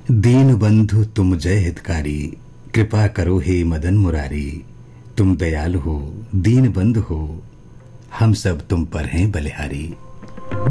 दीन बंधु तुम जय हितकारी, कृपा करो हे मदन मुरारी। तुम दयालु हो, दीन बंधु हो, हम सब तुम पर हैं बलिहारी।